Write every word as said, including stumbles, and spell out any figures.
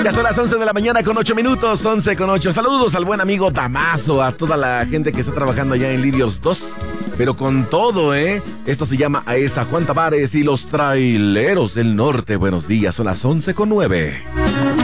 Ya son las once de la mañana con ocho minutos, once con ocho. Saludos al buen amigo Damaso, a toda la gente que está trabajando allá en Lirios dos, pero con todo, ¿eh? Esto se llama AESA, Juan Tavares y los Traileros del Norte. Buenos días, son las once con nueve.